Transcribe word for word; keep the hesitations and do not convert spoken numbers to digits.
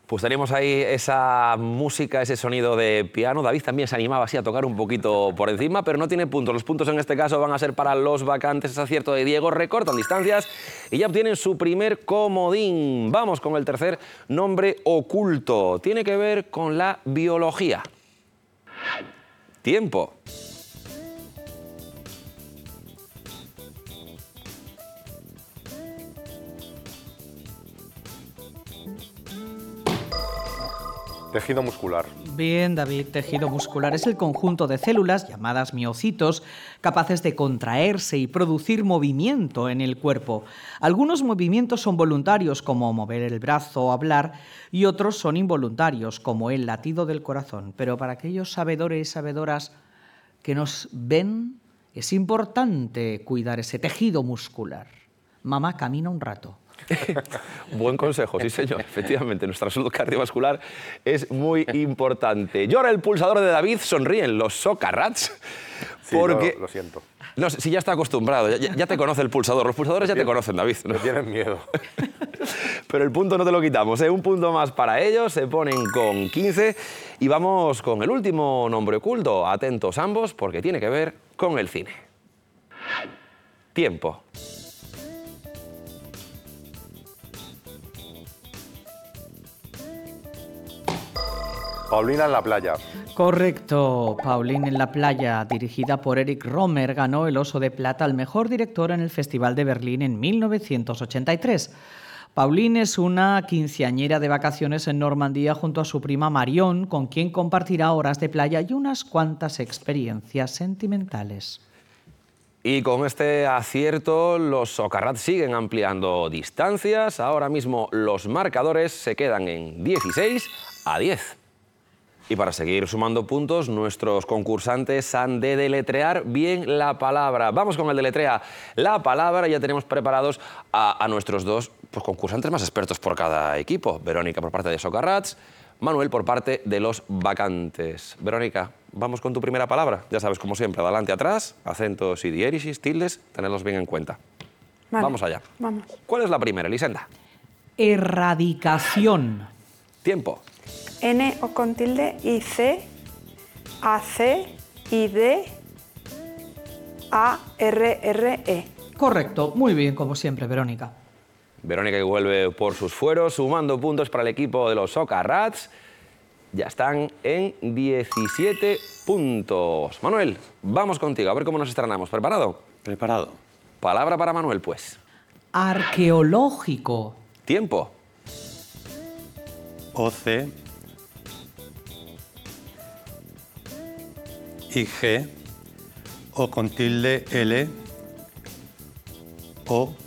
Pues tenemos ahí esa música, ese sonido de piano. David también se animaba así a tocar un poquito por encima, pero no tiene puntos. Los puntos en este caso van a ser para los vacantes. Es acierto de Diego, recortan distancias y ya obtienen su primer comodín. Vamos con el tercer nombre oculto. Tiene que ver con la biología. Tiempo. Tejido muscular. Bien, David, tejido muscular es el conjunto de células, llamadas miocitos, capaces de contraerse y producir movimiento en el cuerpo. Algunos movimientos son voluntarios, como mover el brazo o hablar, y otros son involuntarios, como el latido del corazón. Pero para aquellos sabedores y sabedoras que nos ven, es importante cuidar ese tejido muscular. Mamá, camina un rato. Buen consejo, sí señor. Efectivamente, nuestra salud cardiovascular es muy importante. Llora el pulsador de David, sonríen los Socarrats. Sí, porque... lo, lo siento. No, si ya está acostumbrado, ya, ya te conoce el pulsador. Los pulsadores ya te conocen, David, ¿no? Me tienen miedo. Pero el punto no te lo quitamos, ¿eh? Un punto más para ellos, se ponen con quince. Y vamos con el último nombre oculto. Atentos ambos, porque tiene que ver con el cine. Tiempo. Paulina en la playa. Correcto. Pauline en la playa, dirigida por Eric Rohmer, ganó el Oso de Plata al mejor director en el Festival de Berlín en mil novecientos ochenta y tres. Pauline es una quinceañera de vacaciones en Normandía junto a su prima Marion, con quien compartirá horas de playa y unas cuantas experiencias sentimentales. Y con este acierto, los Socarrats siguen ampliando distancias. Ahora mismo los marcadores se quedan en dieciséis a diez. Y para seguir sumando puntos, nuestros concursantes han de deletrear bien la palabra. Vamos con el deletrea la palabra. Ya tenemos preparados a, a nuestros dos pues, concursantes más expertos por cada equipo. Verónica por parte de Socarrats, Manuel por parte de los vacantes. Verónica, vamos con tu primera palabra. Ya sabes, como siempre, adelante, atrás, acentos y diéresis, tildes, tenedlos bien en cuenta. Vale, vamos allá. Vamos. ¿Cuál es la primera, Elisenda? Erradicación. Tiempo. N o con tilde, I, C, A, C, I, D, A, R, R, E. Correcto, muy bien, como siempre, Verónica. Verónica que vuelve por sus fueros, sumando puntos para el equipo de los Socarrats. Ya están en diecisiete puntos. Manuel, vamos contigo, a ver cómo nos estrenamos. ¿Preparado? Preparado. Palabra para Manuel, pues. Arqueológico. Tiempo. O, C, I, G, O con tilde, L, O,